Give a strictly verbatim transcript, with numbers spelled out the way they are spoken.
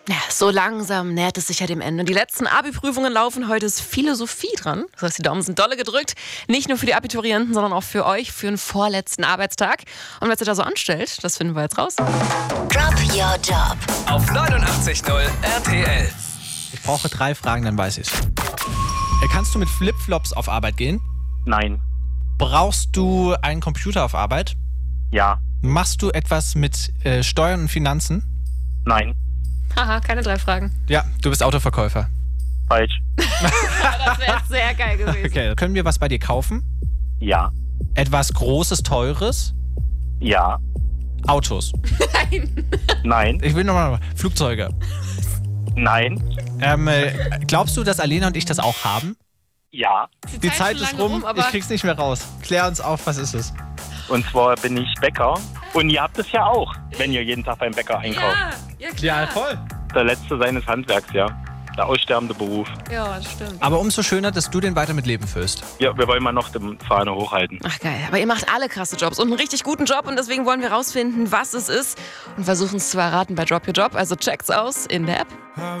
Ja, so langsam nähert es sich ja dem Ende. Die letzten Abi-Prüfungen laufen. Heute ist Philosophie dran. Das heißt, die Daumen sind dolle gedrückt. Nicht nur für die Abiturienten, sondern auch für euch, für den vorletzten Arbeitstag. Und was ihr da so anstellt, das finden wir jetzt raus. Drop Your Job auf neunundachtzig Komma null R T L. Ich brauche drei Fragen, dann weiß ich's. Kannst du mit Flipflops auf Arbeit gehen? Nein. Brauchst du einen Computer auf Arbeit? Ja. Machst du etwas mit äh, Steuern und Finanzen? Nein. Haha, keine drei Fragen. Ja, du bist Autoverkäufer. Falsch. Das wäre sehr geil gewesen. Okay, können wir was bei dir kaufen? Ja. Etwas Großes, Teures? Ja. Autos? Nein. Nein. Ich will nochmal. Flugzeuge? Nein. Ähm, äh, glaubst du, dass Alena und ich das auch haben? Ja. Die Zeit schon ist lange rum, rum, aber- ich krieg's nicht mehr raus. Klär uns auf, was ist es? Und zwar bin ich Bäcker. Und ihr habt es ja auch, wenn ihr jeden Tag beim Bäcker einkauft. Ja, ja klar. Ja, voll. Der letzte seines Handwerks, ja. Der aussterbende Beruf. Ja, das stimmt. Aber umso schöner, dass du den weiter mit Leben füllst. Ja, wir wollen mal noch die Fahne hochhalten. Ach geil, aber ihr macht alle krasse Jobs und einen richtig guten Job und deswegen wollen wir rausfinden, was es ist und versuchen es zu erraten bei Drop Your Job. Also checkt's aus in der App.